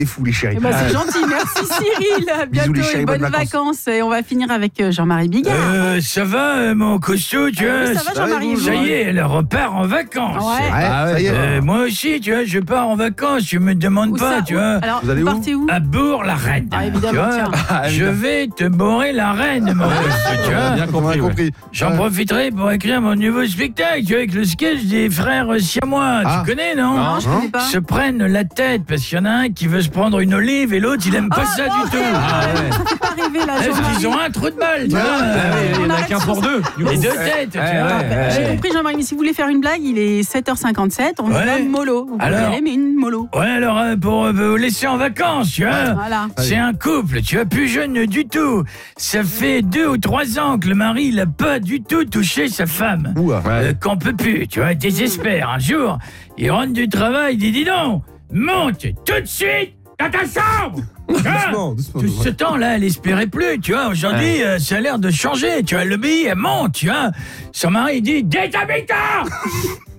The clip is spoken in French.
C'est fou les chéris. C'est gentil, merci Cyril. À bientôt les chéris, et bonnes vacances. Et on va finir avec Jean-Marie Bigard. Ça va, mon costaud, tu vois. Oui, ça va, Jean-Marie. Ça y est, elle repart en vacances. Ouais. Ça y est. Moi aussi, tu vois, je pars en vacances. Je me demande Où pas, ça, tu vois. Alors, Vous allez où partez où? À Bourg-la-Reine. Ah, évidemment, tu vois. tiens. Je vais te bourrer la reine, mon costaud, tu vois. Bien compris. J'en profiterai pour écrire mon nouveau spectacle, tu vois, avec le sketch des frères siamois. Ah. Tu connais, non? Non, je connais pas. Se prennent la tête parce qu'il y en a un qui veut se prendre une olive et l'autre il aime pas ça du tout. Ça fait pas rêver là, Parce Jean-Marie. qu'ils ont un trou de balle, tu vois. Il y en a qu'un pour deux. Les deux têtes, tu vois. J'ai compris Jean-Marie, mais si vous voulez faire une blague, il est 7h57, on Ouais. va mollo. Vous pouvez Alors. y aller, mais une mollo. Ouais, alors pour vous laisser en vacances, tu vois. Voilà. C'est un couple, tu vois, plus jeune du tout. Ça fait 2 ou 3 ans que le mari, il a pas du tout touché sa femme. Qu'on peut plus, tu vois, désespère. Un jour, il rentre du travail, il dit, dis donc, monte tout de suite dans ta chambre. Doucement. Tout ce temps-là, elle espérait plus, tu vois. Aujourd'hui, ça a l'air de changer, tu vois. Elle obéit, elle monte, tu vois. Son mari, il dit, déshabille-toi.